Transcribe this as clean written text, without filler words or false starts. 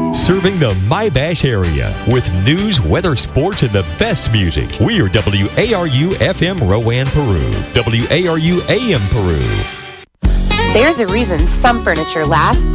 Serving the My-Bash area with news, weather, sports, and the best music. We are WARU FM Rowan, Peru. WARU AM Peru. There's a reason some furniture lasts